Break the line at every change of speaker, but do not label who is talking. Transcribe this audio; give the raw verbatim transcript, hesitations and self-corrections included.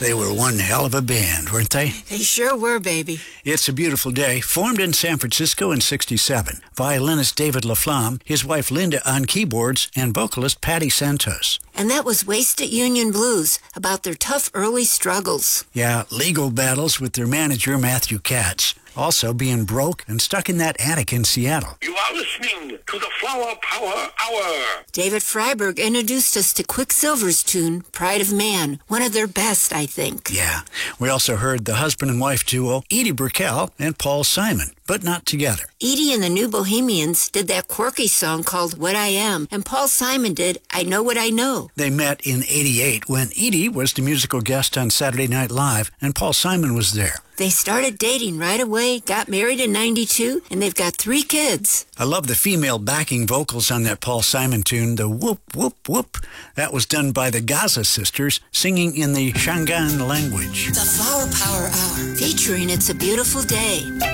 They were one hell of a band, weren't they?
They sure were, baby.
It's a Beautiful Day, formed in San Francisco in sixty-seven. Violinist David LaFlamme, his wife Linda on keyboards, and vocalist Patty Santos.
And that was Wasted Union Blues, about their tough early struggles.
Yeah, legal battles with their manager Matthew Katz. Also being broke and stuck in that attic in Seattle.
You are listening to the Flower Power Hour.
David Freiberg introduced us to Quicksilver's tune, Pride of Man, one of their best, I think.
Yeah. We also heard the husband and wife duo, Edie Brickell and Paul Simon, but not together.
Edie and the New Bohemians did that quirky song called What I Am, and Paul Simon did I Know What I Know.
They met in eighty-eight when Edie was the musical guest on Saturday Night Live, and Paul Simon was there.
They started dating right away, got married in ninety-two, and they've got three kids.
I love the female backing vocals on that Paul Simon tune, the whoop, whoop, whoop. That was done by the Gaza sisters, singing in the Shangaan language.
The Flower Power Hour, featuring It's a Beautiful Day.